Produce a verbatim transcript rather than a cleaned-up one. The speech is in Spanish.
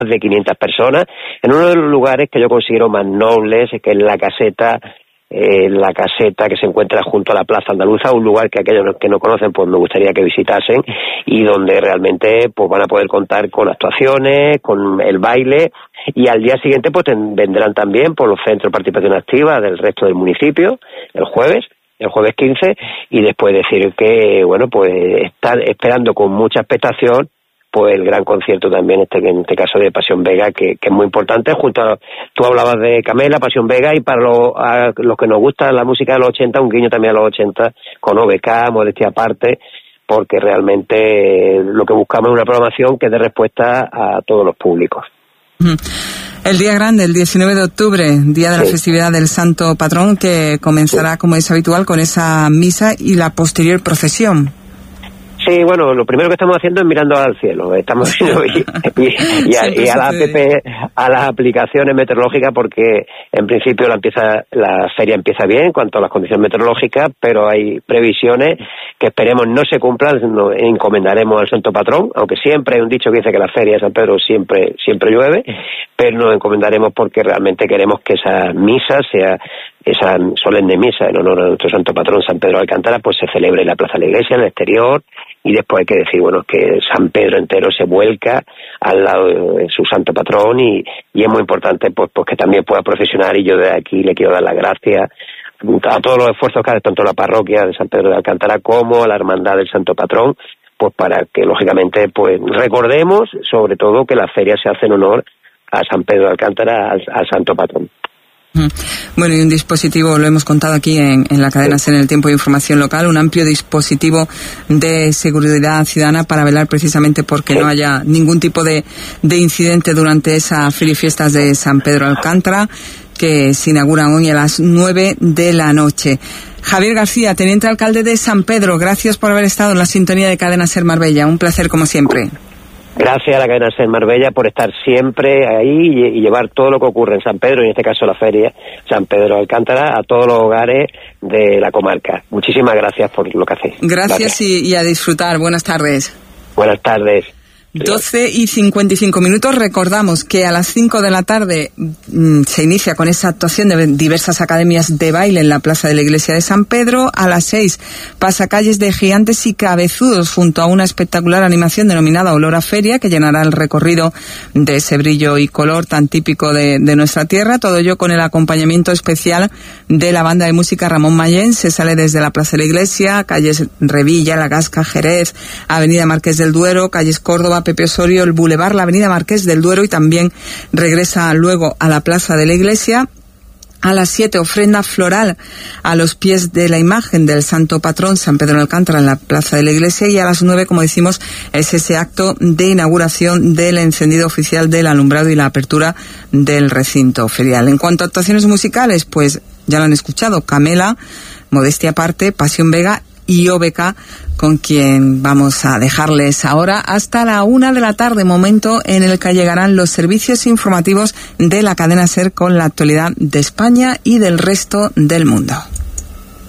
de quinientas personas, en uno de los lugares que yo considero más nobles, que es la caseta, eh, la caseta que se encuentra junto a la Plaza Andaluza, un lugar que aquellos que no conocen pues me gustaría que visitasen, y donde realmente pues van a poder contar con actuaciones, con el baile, y al día siguiente pues ten, vendrán también por los centros de participación activa del resto del municipio, el jueves, el jueves quince, y después decir que, bueno, pues están esperando con mucha expectación pues el gran concierto también, este en este caso de Pasión Vega, que, que es muy importante, junto a, tú hablabas de Camela, Pasión Vega, y para lo, a los que nos gusta la música de los ochenta, un guiño también a los ochenta, con O B K, Modestia Aparte, porque realmente lo que buscamos es una programación que dé respuesta a todos los públicos. El día grande, el diecinueve de octubre, día de la sí. festividad del Santo Patrón, que comenzará, sí. como es habitual, con esa misa y la posterior procesión. Sí, bueno, lo primero que estamos haciendo es mirando al cielo, estamos viendo y, y, y, a, y a la app, a las aplicaciones meteorológicas, porque en principio la empieza la feria empieza bien en cuanto a las condiciones meteorológicas, pero hay previsiones que esperemos no se cumplan, nos encomendaremos al Santo Patrón, aunque siempre hay un dicho que dice que la feria de San Pedro siempre siempre llueve, pero nos encomendaremos porque realmente queremos que esa misa sea esa solemne misa en honor a nuestro Santo Patrón San Pedro de Alcántara, pues se celebre en la Plaza de la Iglesia, en el exterior, y después hay que decir, bueno, que San Pedro entero se vuelca al lado de su Santo Patrón, y, y es muy importante pues, pues que también pueda procesionar, y yo de aquí le quiero dar las gracias a todos los esfuerzos que hace tanto la parroquia de San Pedro de Alcántara como a la Hermandad del Santo Patrón, pues para que lógicamente pues recordemos sobre todo que la feria se hace en honor a San Pedro de Alcántara, al, al Santo Patrón. Bueno, y un dispositivo, lo hemos contado aquí en, en la cadena SER, en el tiempo de información local, un amplio dispositivo de seguridad ciudadana para velar precisamente porque no haya ningún tipo de, de incidente durante esa feria y fiestas de San Pedro Alcántara, que se inauguran hoy a las nueve de la noche. Javier García, teniente alcalde de San Pedro, gracias por haber estado en la sintonía de Cadena SER Marbella. Un placer como siempre. Gracias a la cadena SER Marbella por estar siempre ahí y, y llevar todo lo que ocurre en San Pedro, y en este caso la feria San Pedro de Alcántara, a todos los hogares de la comarca. Muchísimas gracias por lo que hacéis. Gracias, gracias. Y, y a disfrutar. Buenas tardes. Buenas tardes. doce y cincuenta y cinco minutos. Recordamos que a las cinco de la tarde mmm, se inicia con esa actuación de diversas academias de baile en la Plaza de la Iglesia de San Pedro. A las seis, pasacalles de gigantes y cabezudos junto a una espectacular animación denominada Olor a Feria, que llenará el recorrido de ese brillo y color tan típico de, de nuestra tierra. Todo ello con el acompañamiento especial de la banda de música Ramón Mayén. Se sale desde la Plaza de la Iglesia, calles Revilla, La Gasca, Jerez, Avenida Marqués del Duero, calles Córdoba, Pepe Osorio, el Boulevard, la Avenida Marqués del Duero, y también regresa luego a la Plaza de la Iglesia. A las siete, ofrenda floral a los pies de la imagen del Santo Patrón San Pedro de Alcántara en la Plaza de la Iglesia, y a las nueve, como decimos, es ese acto de inauguración del encendido oficial del alumbrado y la apertura del recinto ferial. En cuanto a actuaciones musicales, pues ya lo han escuchado, Camela, Modestia Aparte, Pasión Vega y O B K, con quien vamos a dejarles ahora hasta la una de la tarde, momento en el que llegarán los servicios informativos de la cadena SER con la actualidad de España y del resto del mundo.